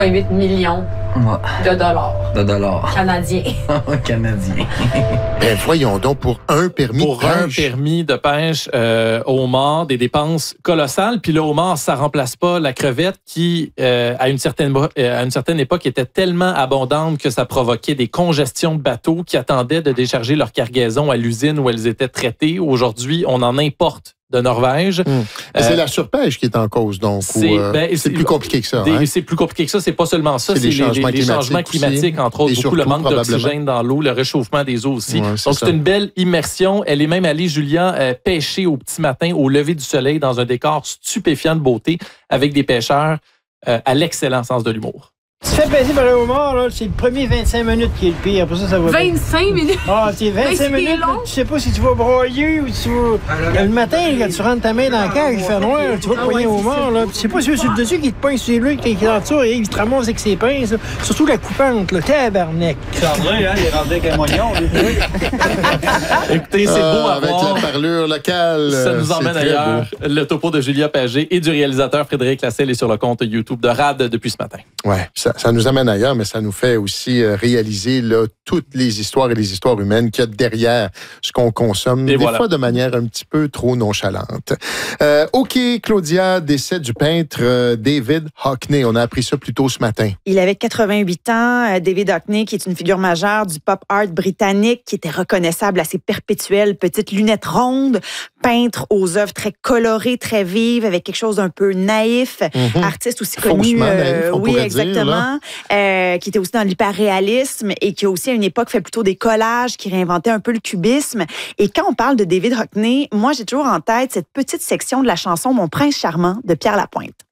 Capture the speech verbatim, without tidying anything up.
huit millions Ouais. de dollars De dollars. canadiens. Canadiens. Ben, voyons donc, pour un permis Pour de un pêche. permis de pêche euh, au homard, des dépenses colossales. Puis le homard, ça remplace pas la crevette qui, euh, à, une certaine, euh, à une certaine époque, était tellement abondante que ça provoquait des congestions de bateaux qui attendaient de décharger leur cargaison à l'usine où elles étaient traitées. Aujourd'hui, on en importe de Norvège. Hum. Euh, C'est la surpêche qui est en cause, donc. c'est ou, euh, ben, c'est c'est- plus compliqué que ça. Des- hein? C'est plus compliqué que ça. C'est pas seulement ça. C'est C'est les les, changements les- les climatiques changements aussi. climatiques, entre autres, Et beaucoup le surtout, manque probablement. d'oxygène dans l'eau, le réchauffement des eaux aussi. Ouais, Donc, c'est c'est ça. une belle immersion. Elle est même allée, Julia, euh, pêcher au petit matin, au lever du soleil, dans un décor stupéfiant de beauté, avec des pêcheurs euh, à l'excellent sens de l'humour. Tu te fais passer par le homard, là, c'est le premier vingt-cinq minutes qui est le pire. Après ça, ça va bien. vingt-cinq minutes. Ah, c'est Mais c'est vingt-cinq minutes, long. là, tu sais pas si tu vas broyer ou si tu vas... Le matin, quand tu rentres ta main dans la cage, il fait noir, tu vas te poigner au homard, là. Puis c'est pas celui sur le dessus qui te pogne sur lui, qui est en dessous, et il te ramasse avec ses pinces, là. Surtout la coupante, là. Tabarnak. André, hein, il est rendu avec un moignon, lui. Écoutez, c'est Ah, beau à avec voir. la parlure locale. Ça nous c'est emmène très ailleurs. beau. Le topo de Julia Pagé et du réalisateur Frédéric Lasselle est sur le compte YouTube de R A D depuis ce matin. Ouais, ça, ça nous amène ailleurs, mais ça nous fait aussi euh, réaliser là, toutes les histoires et les histoires humaines qu'il y a derrière ce qu'on consomme, Et des voilà. fois de manière un petit peu trop nonchalante. Euh, OK, Claudia, décès du peintre euh, David Hockney. On a appris ça plus tôt ce matin. Il avait quatre-vingt-huit ans. Euh, David Hockney, qui est une figure majeure du pop art britannique, qui était reconnaissable à ses perpétuelles petites lunettes rondes, peintre aux œuvres très colorées, très vives, avec quelque chose d'un peu naïf. Mm-hmm. Artiste aussi Faussement connu, naïf, on oui, pourrait dire, exactement, euh, qui était aussi dans l'hyperréalisme et qui a aussi à une époque fait plutôt des collages, qui réinventait un peu le cubisme. Et quand on parle de David Hockney, moi j'ai toujours en tête cette petite section de la chanson Mon prince charmant de Pierre Lapointe.